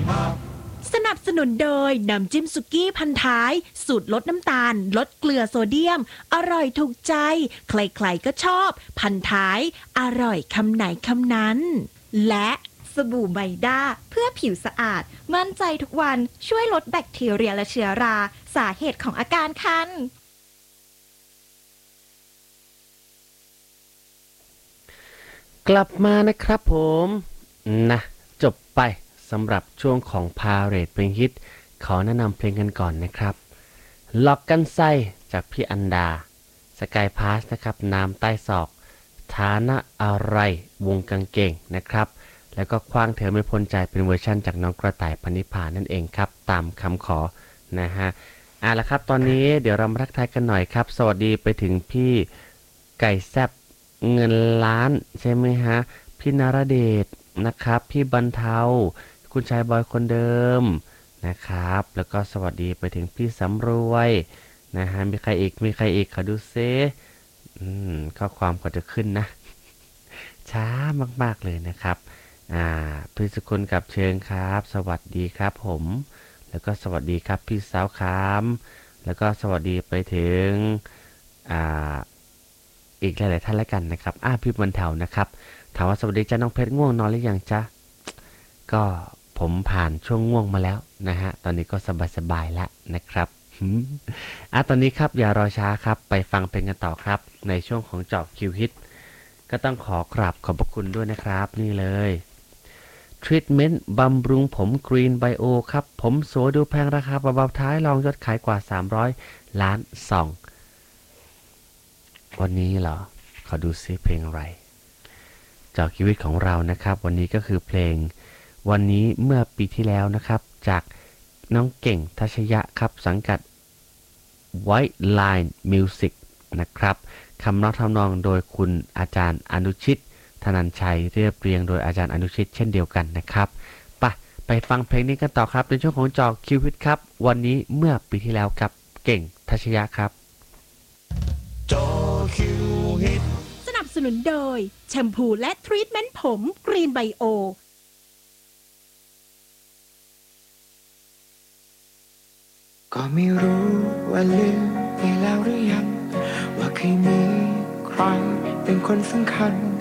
สนับสนุนโดยน้ำจิ้มสุกี้พันท้ายสูตรลดน้ำตาลลดเกลือโซเดียมอร่อยถูกใจใครๆก็ชอบพันท้ายอร่อยคำไหนคำนั้นและสบู่ไมด้าเพื่อผิวสะอาดมั่นใจทุกวันช่วยลดแบคทีเรียและเชื้อราสาเหตุของอาการคันกลับมานะครับผมนะจบไปสำหรับช่วงของพาเรทเพลงฮิตขอแนะนำเพลงกันก่อนนะครับล็อกกันไส้จากพี่อันดาสกายพาสนะครับน้ำใต้ศอกฐานะอะไรวงกางเกงนะครับแล้วก็คว้างเธอไม่พ้นใจเป็นเวอร์ชั่นจากน้องกระต่ายพนิพานั่นเองครับตามคำขอนะฮะละครับตอนนี้เดี๋ยวเรามาทักทายกันหน่อยครับสวัสดีไปถึงพี่ไก่แซบเงินล้านใช่ไหมฮะพี่นรเดชนะครับพี่บรรเทาคุณชายบอยคนเดิมนะครับแล้วก็สวัสดีไปถึงพี่สำรวยนะฮะมีใครอีกขอดูเซข้อความก็จะขึ้นนะช้ามากๆเลยนะครับพี่สุคนกับเชิงครับสวัสดีครับผมแล้วก็สวัสดีครับพี่สาวคามแล้วก็สวัสดีไปถึงอีกหลายๆท่านแล้วกันนะครับพี่บรรเทานะครับถามว่าสวัสดีจ้าน้องเพชรง่วงนอนหรือยังจ๊ะก็ผมผ่านช่วงง่วงมาแล้วนะฮะตอนนี้ก็สบายๆแล้วนะครับตอนนี้ครับอย่ารอช้าครับไปฟังเพลงกันต่อครับในช่วงของเจาะคิวฮิตก็ต้องขอกราบขอบพระคุณด้วยนะครับนี่เลยทรีทเมนต์บำรุงผมกรีนไบโอครับผมสวยดูแพงราคาเบาๆท้ายลองยอดขายกว่า300 ล้านซองวันนี้เหรอขอดูซิเพลงอะไรจากชีวิตของเรานะครับวันนี้ก็คือเพลงวันนี้เมื่อปีที่แล้วนะครับจากน้องเก่งทัชยะครับสังกัด White Line Music นะครับคำร้องทำนองโดยคุณอาจารย์อนุชิตธนัญชัยเรียบเรียงโดยอาจารย์อนุชิตเช่นเดียวกันนะครับไปฟังเพลงนี้กันต่อครับในช่วงของจอคิวฮิตครับวันนี้เมื่อปีที่แล้วกับเก่งทัชยะครับจอคิวฮิตสนับสนุนโดยแชมพูและทรีทเมนต์ผมกรีนไบโอก็ไม่รู้ว่าลืมไปแล้วหรือยังว่าเคยมีใครเป็นคนสำคัญ